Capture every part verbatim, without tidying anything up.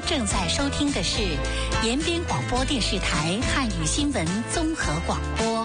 正在收听的是延边广播电视台汉语新闻综合广播。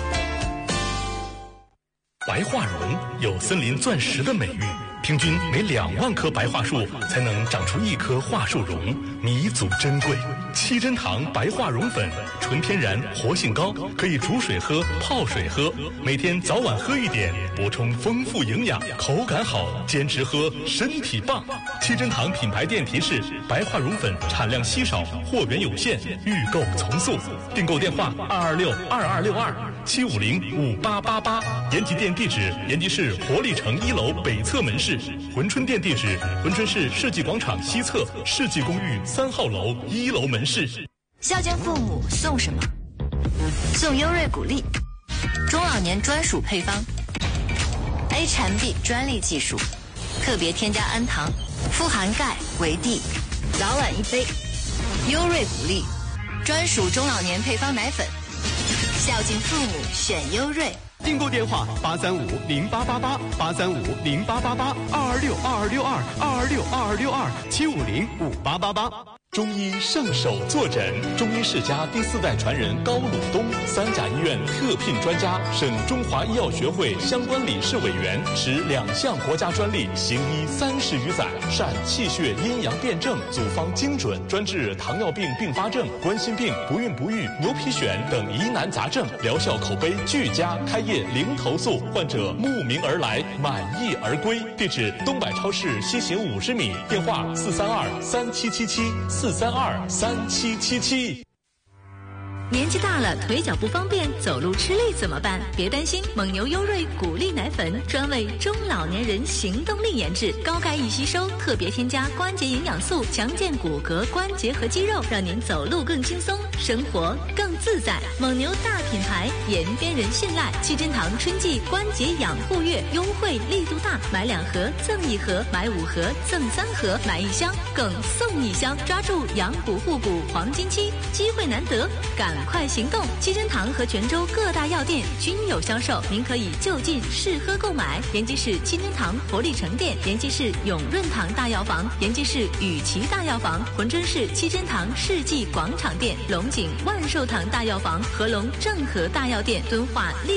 白桦榕有森林钻石的美誉，平均每两万棵白桦树才能长出一棵桦树榕，弥足珍贵。七珍堂白桦榕粉，纯天然，活性高，可以煮水喝、泡水喝，每天早晚喝一点，补充丰富营养，口感好，坚持喝，身体棒。七珍堂品牌店提示：白桦榕粉产量稀少，货源有限，预购从速。订购电话：二二六二二六二七五零五八八八。延吉店地址：延吉市活力城一楼北侧门市。珲春店地址：珲春市世纪广场西侧世纪公寓三号楼一楼门市。 孝敬父母送什么？送优瑞谷粒，中老年专属配方 ，A 产 B 专利技术，特别添加氨糖，富含钙、维 D， 早晚一杯。优瑞谷粒，专属中老年配方奶粉，孝敬父母选优瑞。 订购电话：八三五零八八八八三五零八八八二二六二二六二二二六二二六二七五零五八八八。 中医圣手坐诊，中医世家第四代传人高鲁东，三甲医院特聘专家，省中华医药学会相关理事委员，持两项国家专利，行医三十余载，善气血阴阳辩证，组方精准，专治糖尿病并发症、冠心病、不孕不育、牛皮癣等疑难杂症，疗效口碑俱佳，开业零投诉，患者慕名而来，满意而归。地址：东百超市西行五十米，电话：四三二三七七七。四三二三七七七。 年纪大了，腿脚不方便，走路吃力怎么办？别担心，蒙牛优瑞谷粒奶粉专为中老年人行动力研制，高钙易吸收，特别添加关节营养素，强健骨骼、关节和肌肉，让您走路更轻松，生活更自在。蒙牛大品牌，延边人信赖。七珍堂春季关节养护月优惠力度大，买两盒赠一盒，买五盒赠三盒，买一箱更送一箱，抓住养骨护骨黄金期，机会难得，赶快行动！七珍堂和泉州各大药店均有销售，您可以就近试喝购买。延吉市七珍堂活力城店，延吉市永润堂大药房，延吉市雨琦大药房，珲春市七珍堂世纪广场店，龙井万寿堂大药房，合龙正和大药店，敦化